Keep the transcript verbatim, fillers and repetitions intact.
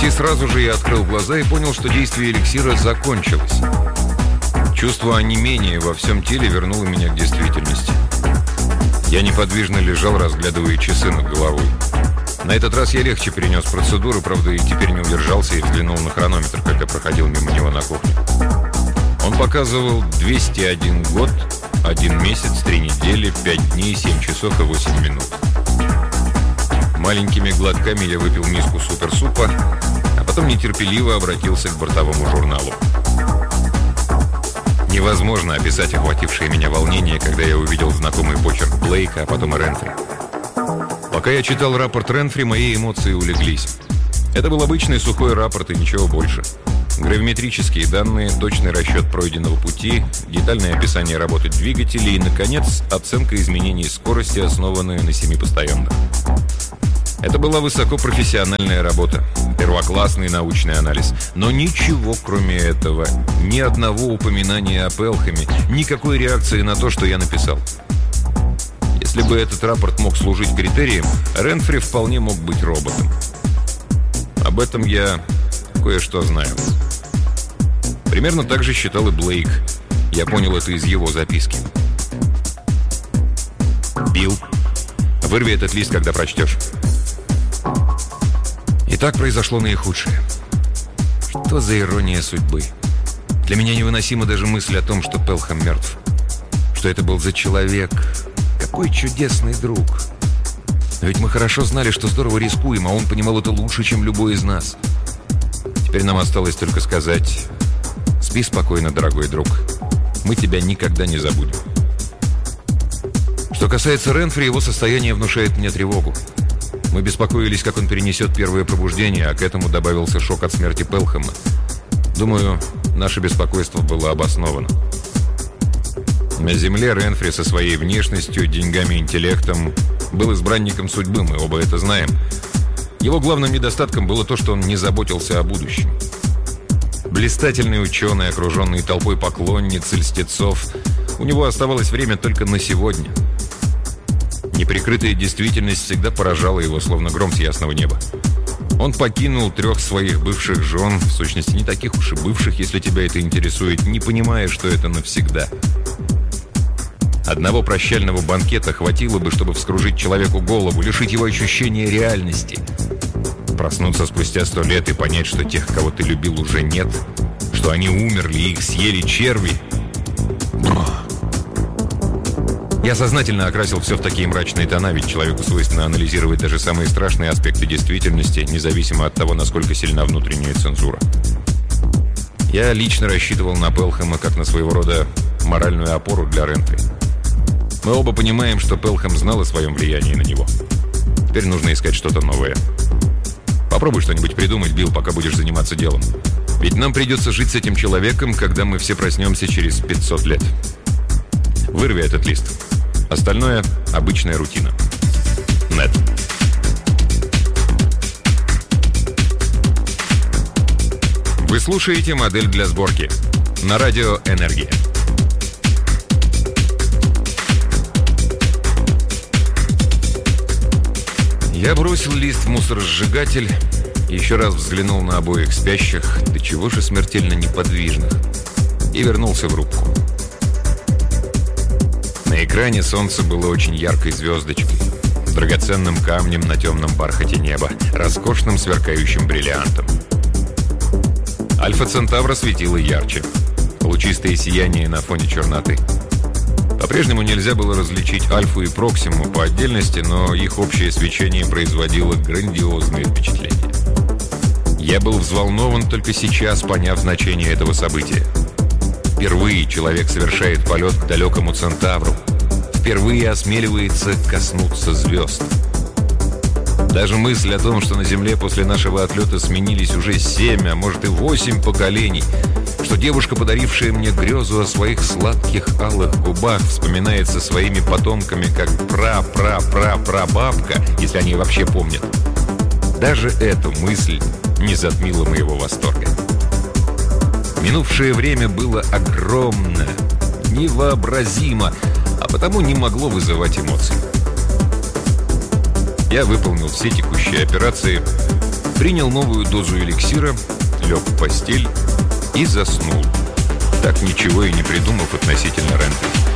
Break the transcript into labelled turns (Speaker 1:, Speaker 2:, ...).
Speaker 1: Почти сразу же я открыл глаза и понял, что действие эликсира закончилось. Чувство онемения во всем теле вернуло меня к действительности. Я неподвижно лежал, разглядывая часы над головой. На этот раз я легче перенес процедуру, правда, и теперь не удержался и взглянул на хронометр, когда проходил мимо него на кухне. Он показывал двести один год, один месяц, три недели, пять дней, семь часов и восемь минут. Маленькими глотками я выпил миску суперсупа, а потом нетерпеливо обратился к бортовому журналу. Невозможно описать охватившее меня волнение, когда я увидел знакомый почерк Блейка, а потом и Ренфри. Пока я читал рапорт Ренфри, мои эмоции улеглись. Это был обычный сухой рапорт и ничего больше. Гравиметрические данные, точный расчет пройденного пути, детальное описание работы двигателей и, наконец, оценка изменений скорости, основанная на семи постоянных. Это была высокопрофессиональная работа, первоклассный научный анализ. Но ничего кроме этого, ни одного упоминания о Пелхэме, никакой реакции на то, что я написал. Если бы этот рапорт мог служить критерием, Ренфри вполне мог быть роботом. Об этом я кое-что знаю. Примерно так же считал и Блейк. Я понял это из его записки. «Билл, вырви этот лист, когда прочтешь». И так произошло наихудшее. Что за ирония судьбы? Для меня невыносима даже мысль о том, что Пелхэм мертв. Что это был за человек? Какой чудесный друг! Но ведь мы хорошо знали, что здорово рискуем, а он понимал это лучше, чем любой из нас. Теперь нам осталось только сказать: спи спокойно, дорогой друг. Мы тебя никогда не забудем. Что касается Ренфри, его состояние внушает мне тревогу. Мы беспокоились, как он перенесет первое пробуждение, а к этому добавился шок от смерти Пелхэма. Думаю, наше беспокойство было обосновано. На Земле Ренфри со своей внешностью, деньгами и интеллектом был избранником судьбы, мы оба это знаем. Его главным недостатком было то, что он не заботился о будущем. Блистательный ученый, окруженный толпой поклонниц и льстецов, у него оставалось время только на сегодня. Неприкрытая действительность всегда поражала его, словно гром с ясного неба. Он покинул трех своих бывших жен, в сущности, не таких уж и бывших, если тебя это интересует, не понимая, что это навсегда. Одного прощального банкета хватило бы, чтобы вскружить человеку голову, лишить его ощущения реальности. Проснуться спустя сто лет и понять, что тех, кого ты любил, уже нет, что они умерли и их съели черви. Бррр. Я сознательно окрасил все в такие мрачные тона, ведь человеку свойственно анализировать даже самые страшные аспекты действительности, независимо от того, насколько сильна внутренняя цензура. Я лично рассчитывал на Пелхэма как на своего рода моральную опору для Ренфри. Мы оба понимаем, что Пелхэм знал о своем влиянии на него. Теперь нужно искать что-то новое. Попробуй что-нибудь придумать, Билл, пока будешь заниматься делом. Ведь нам придется жить с этим человеком, когда мы все проснемся через пятьсот лет. Вырви этот лист. Остальное – обычная рутина. Нет. Вы слушаете «Модель для сборки» на радио «Энергия». Я бросил лист в мусоросжигатель, еще раз взглянул на обоих спящих, до чего же смертельно неподвижных, и вернулся в рубку. На экране солнце было очень яркой звездочкой, драгоценным камнем на темном бархате неба, роскошным сверкающим бриллиантом. Альфа Центавра светила ярче, лучистое сияние на фоне черноты. По-прежнему нельзя было различить Альфу и Проксиму по отдельности, но их общее свечение производило грандиозное впечатление. Я был взволнован, только сейчас поняв значение этого события. Впервые человек совершает полет к далекому Центавру. Впервые осмеливается коснуться звезд. Даже мысль о том, что на Земле после нашего отлета сменились уже семь, а может и восемь поколений, что девушка, подарившая мне грезу о своих сладких алых губах, вспоминается своими потомками как пра-пра-пра-прабабка, если они вообще помнят. Даже эту мысль не затмила моего восторга. Минувшее время было огромно, невообразимо, а потому не могло вызывать эмоций. Я выполнил все текущие операции, принял новую дозу эликсира, лег в постель и заснул, так ничего и не придумав относительно Ренты.